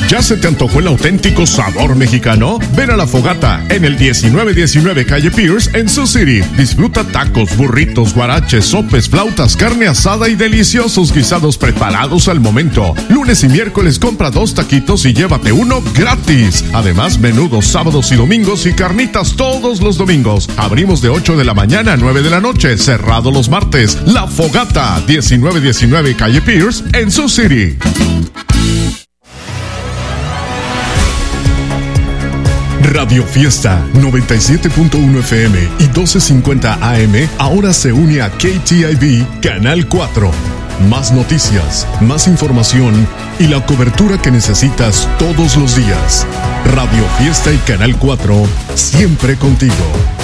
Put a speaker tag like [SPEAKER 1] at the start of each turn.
[SPEAKER 1] ¿Ya se te antojó el auténtico sabor mexicano? Ven a La Fogata en el 1919 Calle Pierce en Sioux City. Disfruta tacos, burritos, guaraches, sopes, flautas, carne asada y deliciosos guisados preparados al momento. Lunes y miércoles compra 2 taquitos y llévate uno gratis. Además, menudos sábados y domingos y carnitas todos los domingos. Abrimos de 8 de la mañana a 9 de la noche, cerrado los martes. La Fogata, 1919 Calle Pierce en Sioux City. Radio Fiesta 97.1 FM y 1250 AM ahora se une a KTIV Canal 4. Más noticias, más información y la cobertura que necesitas todos los días. Radio Fiesta y Canal 4, siempre contigo.